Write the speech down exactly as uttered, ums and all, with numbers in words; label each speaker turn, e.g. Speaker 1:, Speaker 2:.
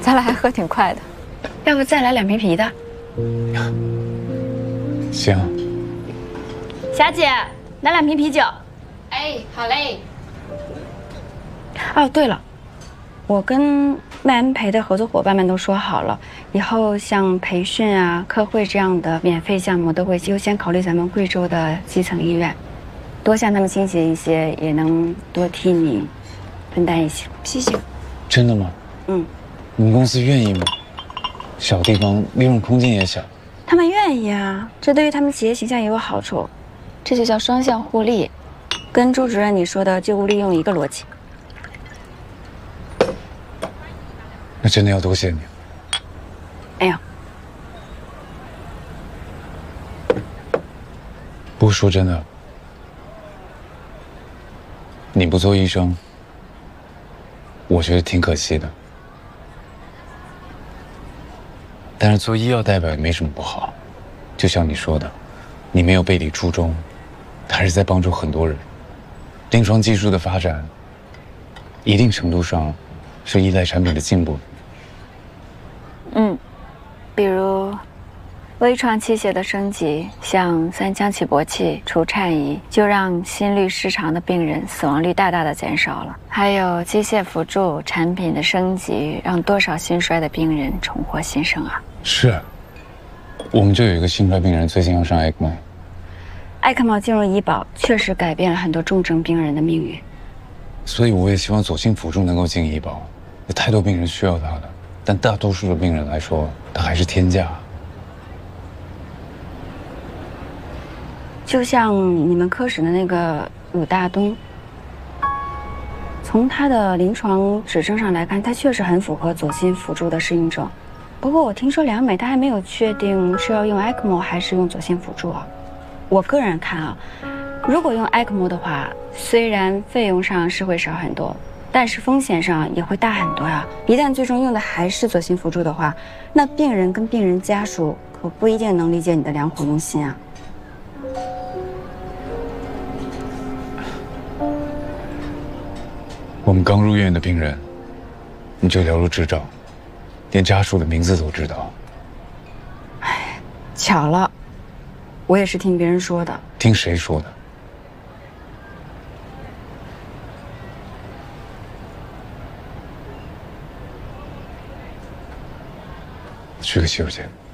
Speaker 1: 咱俩还喝挺快的，
Speaker 2: 要不再来两瓶啤的？
Speaker 3: 行。
Speaker 2: 霞姐，来两瓶啤酒。
Speaker 1: 哎，好嘞。
Speaker 2: 哦，对了，我跟麦恩培的合作伙伴们都说好了，以后像培训啊、课会这样的免费项目，都会优先考虑咱们贵州的基层医院，多向他们倾斜一些，也能多替你分担一些。
Speaker 1: 谢谢。
Speaker 3: 真的吗？
Speaker 2: 嗯。
Speaker 3: 你们公司愿意吗？小地方利润空间也小。
Speaker 2: 他们愿意啊，这对于他们企业形象也有好处，这就叫双向互利，跟朱主任你说的旧物利用一个逻辑。
Speaker 3: 那真的要多谢你。
Speaker 2: 哎呀，
Speaker 3: 不过说真的，你不做医生，我觉得挺可惜的。但是做医药代表也没什么不好，就像你说的，你没有背离初衷，还是在帮助很多人。临床技术的发展，一定程度上是依赖产品的进步。
Speaker 2: 嗯，比如微创器械的升级，像三腔起搏器、除颤仪，就让心律失常的病人死亡率大大的减少了。还有机械辅助产品的升级，让多少心衰的病人重获新生啊！
Speaker 3: 是，我们就有一个心衰病人最近要上 E C M O。
Speaker 2: 艾克茂进入医保，确实改变了很多重症病人的命运。
Speaker 3: 所以我也希望左心辅助能够进医保，有太多病人需要它的，但大多数的病人来说，它还是天价。
Speaker 2: 就像你们科室的那个鲁大东，从他的临床指征上来看，他确实很符合左心辅助的适应症。不过我听说良美他还没有确定是要用 E C M O 还是用左心辅助啊。我个人看啊，如果用 E C M O 的话，虽然费用上是会少很多，但是风险上也会大很多呀。一旦最终用的还是左心辅助的话，那病人跟病人家属可不一定能理解你的良苦用心啊。
Speaker 3: 我们刚入院的病人，你就了如指掌，连家属的名字都知道。
Speaker 2: 哎，巧了，我也是听别人说的。
Speaker 3: 听谁说的？去个洗手间。